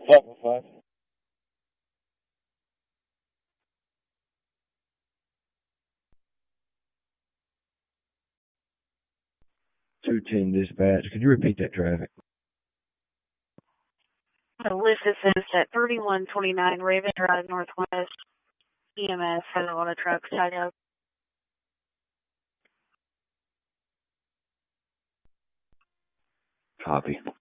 505. 210 dispatch. Could you repeat that traffic? List assist at 3129 Raven Drive Northwest. EMS has a lot of trucks tied up. Copy.